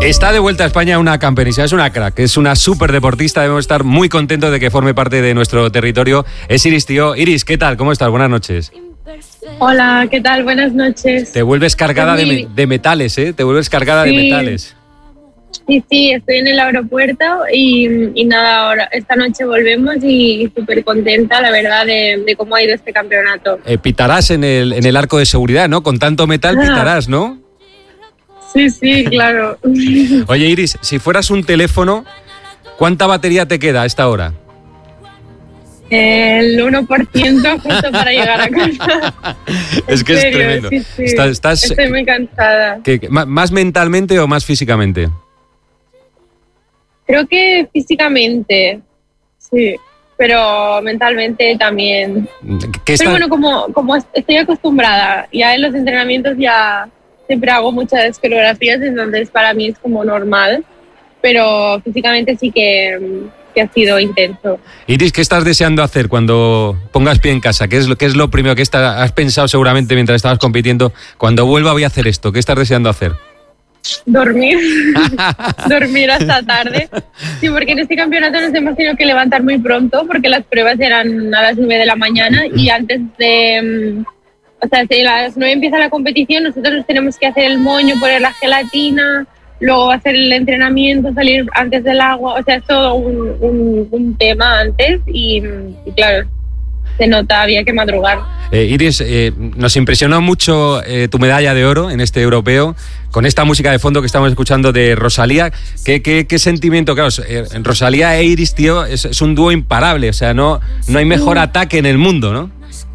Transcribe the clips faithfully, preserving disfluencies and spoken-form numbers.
Está de vuelta a España una campeonísima, es una crack, es una súper deportista, debemos estar muy contentos de que forme parte de nuestro territorio. Es Iris Tío. Iris, ¿qué tal? ¿Cómo estás? Buenas noches. Hola, ¿qué tal? Buenas noches. Te vuelves cargada de, me- de metales, ¿eh? Te vuelves cargada Sí. de metales. Sí, sí, estoy en el aeropuerto y, y nada, ahora esta noche volvemos y súper contenta, la verdad, de, de cómo ha ido este campeonato. Eh, pitarás en el, en el arco de seguridad, ¿no? Con tanto metal pitarás, ¿no? Sí, sí, claro. Oye, Iris, si fueras un teléfono, ¿cuánta batería te queda a esta hora? El uno por ciento justo para llegar a casa. Es que En es serio, tremendo. sí, sí. Estás, estás- Estoy muy cansada. ¿qué- qué- ma- ¿Más mentalmente o más físicamente? Creo que físicamente, sí, pero mentalmente también. ¿Qué está- Pero bueno, como, como estoy acostumbrada, ya en los entrenamientos ya siempre hago muchas coreografías, entonces para mí es como normal, pero físicamente sí que, que ha sido intenso. Iris, ¿qué estás deseando hacer cuando pongas pie en casa? ¿Qué es lo, qué es lo primero que está- has pensado seguramente mientras estabas compitiendo? Cuando vuelva voy a hacer esto. ¿Qué estás deseando hacer? Dormir, dormir hasta tarde. Sí, porque en este campeonato nos hemos tenido que levantar muy pronto porque las pruebas eran a las nueve de la mañana y antes de... mm, O sea, si a las nueve empieza la competición, nosotros nos tenemos que hacer el moño, poner la gelatina, luego hacer el entrenamiento, salir antes del agua. O sea, es todo un, un, un tema antes y, y claro, se nota, había que madrugar. Eh, Iris, eh, nos impresionó mucho eh, tu medalla de oro en este europeo, con esta música de fondo que estamos escuchando de Rosalía. ¿Qué, qué, qué sentimiento? Claro, eh, Rosalía e Iris, tío, es, es un dúo imparable. O sea, no, no hay mejor ataque en el mundo, ¿no?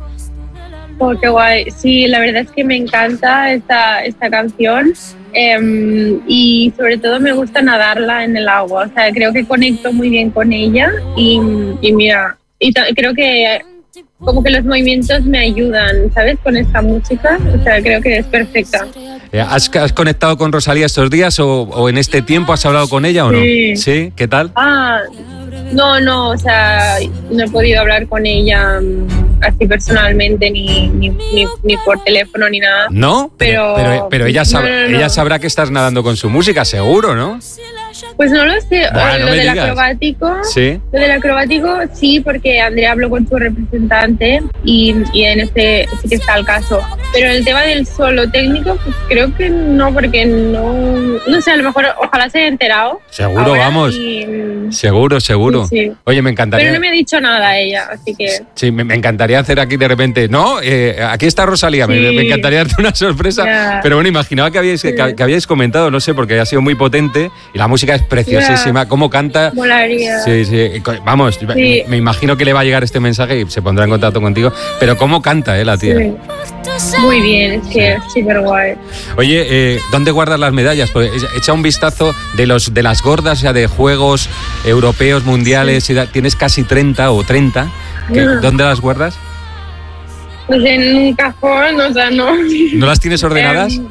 Oh, qué guay. Sí, la verdad es que me encanta esta, esta canción eh, y sobre todo me gusta nadarla en el agua. O sea, creo que conecto muy bien con ella y, y mira, y ta- creo que como que los movimientos me ayudan, ¿sabes? Con esta música. O sea, creo que es perfecta. Eh, ¿has, has conectado con Rosalía estos días o, o en este tiempo has hablado con ella o no? Sí. ¿Sí? ¿Qué tal? Ah, no, no, o sea, no he podido hablar con ella mm, así personalmente, ni, ni, ni, ni por teléfono, ni nada. ¿No? Pero- pero, pero ella, sab- no, no, no. ella sabrá que estás nadando con su música, seguro, ¿no? Pues no lo sé, Buah, eh, no lo me del digas. acrobático, Sí. lo del acrobático sí, porque Andrea habló con su representante y, y en este sí que está el caso. Pero el tema del solo técnico, pues creo que no, porque no, no sé, a lo mejor ojalá se haya enterado. Seguro, ahora vamos. y, mm, Seguro, seguro. Sí, sí. Oye, me encantaría. pero no me ha dicho nada ella, así que... Sí, me, me encantaría hacer aquí de repente. No, eh, aquí está Rosalía. Me, Sí. me encantaría darte una sorpresa. Ya. Pero bueno, imaginaba que habíais, Sí. que, que habíais comentado, no sé, porque ha sido muy potente y la música es preciosísima. ¿Cómo canta? Molaría. Sí, sí. Vamos, Sí. me, me imagino que le va a llegar este mensaje y se pondrá en contacto contigo. Pero ¿cómo canta, eh, la tía? Sí. Muy bien, es que es súper guay. Oye, eh, ¿dónde guardas las medallas? Pues echa un vistazo de los de las gordas, ya de juegos europeos, mundiales. Y da- tienes casi treinta o treinta. ¿Qué- Ajá. ¿Dónde las guardas? Pues en un cajón, o sea, no... ¿No las tienes ordenadas? Em,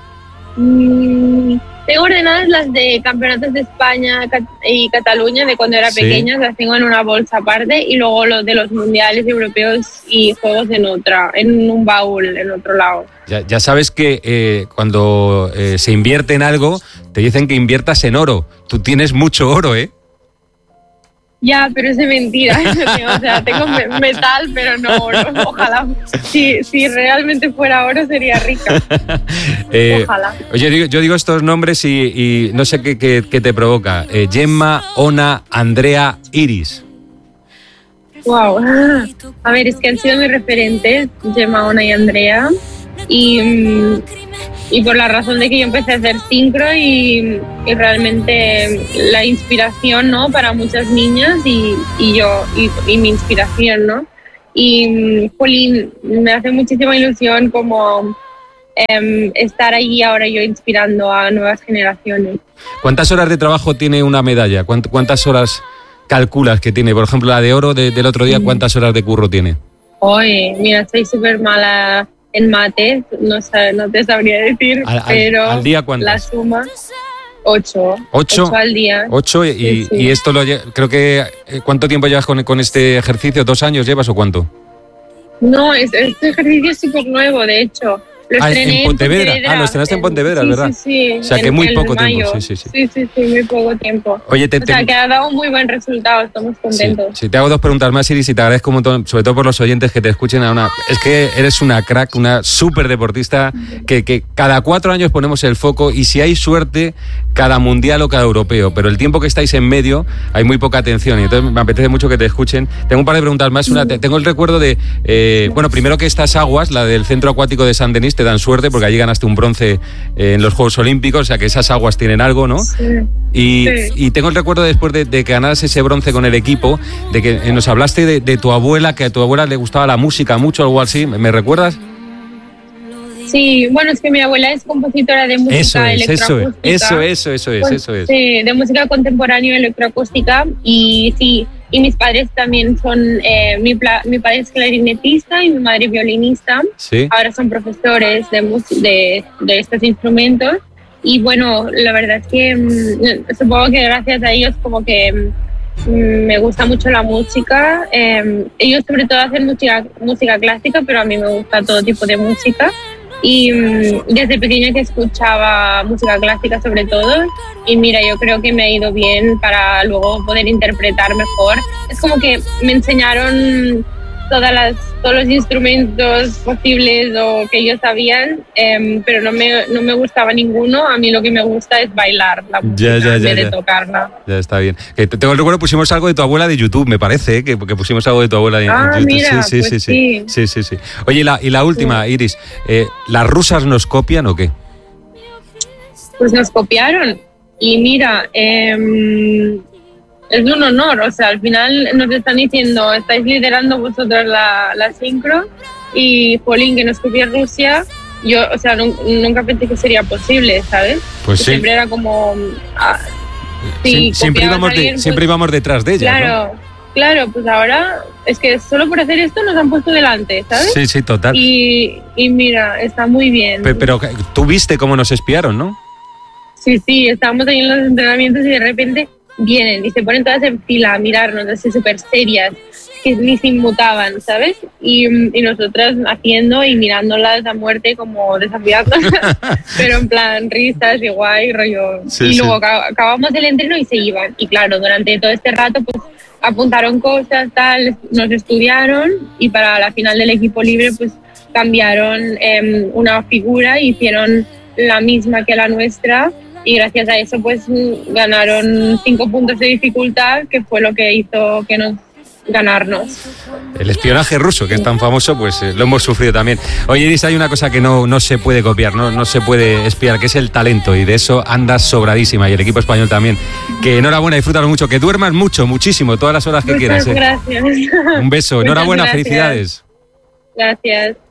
mm, tengo ordenadas las de campeonatos de España Cat- y Cataluña de cuando era Sí. pequeña, las tengo en una bolsa aparte y luego los de los mundiales europeos y juegos en otra, en un baúl, en otro lado. Ya, ya sabes que eh, cuando eh, se invierte en algo, te dicen que inviertas en oro. Tú tienes mucho oro, ¿eh? Ya, pero es de mentira. O sea, tengo me- metal, pero no oro. Ojalá. Si, si realmente fuera oro, sería rica. Eh, Ojalá. Oye, digo- yo digo estos nombres y, y no sé qué, qué- qué te provoca. Eh, Gemma, Ona, Andrea, Iris. Wow. A ver, es que han sido mis referentes, Gemma, Ona y Andrea. Y, mm, y por la razón de que yo empecé a hacer sincro y, y realmente la inspiración, ¿no? Para muchas niñas y, y yo, y, y mi inspiración, ¿no? Y, mm, jolín, me hace muchísima ilusión como em, estar allí ahora yo inspirando a nuevas generaciones. ¿Cuántas horas de trabajo tiene una medalla? ¿Cuánt- ¿Cuántas horas calculas que tiene? Por ejemplo, la de oro de- del otro día, ¿cuántas horas de curro tiene? Oye, mira, soy súper mala en mates, no, sé, no te sabría decir, ¿Al- al- pero al día cuántas? la suma, ocho. ¿Ocho? al día. Ocho y, Sí, sí. y esto lo lle- creo que eh, ¿cuánto tiempo llevas con, con este ejercicio? ¿Dos años llevas o cuánto? No, es, este ejercicio es súper nuevo, de hecho. Lo ah, estrené en Pontevedra. en Pontevedra. Ah, lo estrenaste en Pontevedra, sí, ¿verdad? Sí, sí. O sea, en, que muy poco mayo. tiempo. Sí, sí, sí. Sí, sí, sí, muy poco tiempo. Oye, te, o sea, te... que ha dado un muy buen resultado, estamos contentos. Sí, sí, te hago dos preguntas más, Iris, y te agradezco un montón, sobre todo por los oyentes que te escuchen. A una... Es que eres una crack, una súper deportista, que, que cada cuatro años ponemos el foco y si hay suerte, cada mundial o cada europeo. Pero el tiempo que estáis en medio, hay muy poca atención y entonces me apetece mucho que te escuchen. Tengo un par de preguntas más. Una, te, tengo el recuerdo de, eh, bueno, primero que estas aguas, la del Centro Acuático de San Denis, te dan suerte porque allí ganaste un bronce eh, en los Juegos Olímpicos, o sea que esas aguas tienen algo, ¿no? Sí. Y, Sí. y tengo el recuerdo después de, de que ganaras ese bronce con el equipo, de que eh, nos hablaste de, de tu abuela, que a tu abuela le gustaba la música mucho, algo así. ¿Me, me recuerdas? Sí, bueno, es que mi abuela es compositora de música Eso es, eso es, electroacústica. eso, eso, eso es, Pues, eso es. Sí, de música contemporánea electroacústica y sí, y mis padres también son, eh, mi, pla- mi padre es clarinetista y mi madre violinista. Sí. Ahora son profesores de, mus- de, de estos instrumentos y bueno, la verdad es que mm, supongo que gracias a ellos como que mm, me gusta mucho la música. Eh, ellos sobre todo hacen música, música clásica, pero a mí me gusta todo tipo de música. Y mmm, desde pequeña que escuchaba música clásica sobre todo y mira, yo creo que me ha ido bien para luego poder interpretar mejor. Es como que me enseñaron todas las, todos los instrumentos posibles o que ellos sabían, eh, pero no me, no me gustaba ninguno. A mí lo que me gusta es bailar la música Ya, ya, en ya, vez de ya. tocarla. Ya está bien. Que te- tengo el recuerdo, pusimos algo de tu abuela de YouTube, me parece, ¿eh? que, que pusimos algo de tu abuela en, Ah, en YouTube. mira, sí, sí, pues sí, sí. sí, sí, sí. Oye, y la, y la última, Iris, eh, ¿las rusas nos copian o qué? Pues nos copiaron y mira, eh, es un honor, o sea, al final nos están diciendo, estáis liderando vosotros la, la sincro y Polín, que nos copia Rusia, yo, o sea, nun- nunca pensé que sería posible, ¿sabes? Pues sí. Siempre era como... ah, Sie- si siempre, copiabas íbamos a de- alguien, pues, siempre íbamos detrás de ella, claro, claro, pues ahora es que solo por hacer esto nos han puesto delante, ¿no? ¿sabes? Sí, sí, total. Y, y mira, está muy bien. Pe- Pero, que- tú viste cómo nos espiaron, ¿no? Sí, sí, estábamos ahí en los entrenamientos y de repente vienen y se ponen todas en fila a mirarnos, así súper serias, que ni se inmutaban, ¿sabes? Y, y nosotras haciendo y mirándolas a muerte como desafiándolas, pero en plan risas y guay, rollo. Sí, y sí. luego acab- acabamos el entreno y se iban. Y claro, durante todo este rato pues apuntaron cosas, tal, nos estudiaron y para la final del equipo libre pues cambiaron eh, una figura y hicieron la misma que la nuestra. Y gracias a eso pues mm, ganaron cinco puntos de dificultad, que fue lo que hizo que nos ganarnos. El espionaje ruso, que es tan famoso, pues eh, lo hemos sufrido también. Oye, Iris, hay una cosa que no, no se puede copiar, no, no se puede espiar, que es el talento, y de eso andas sobradísima, y el equipo español también. Que enhorabuena, disfrútalo mucho, que duermas mucho, muchísimo, todas las horas que Muchas quieras. ¿eh? gracias. Un beso, Muchas enhorabuena, gracias. felicidades. Gracias.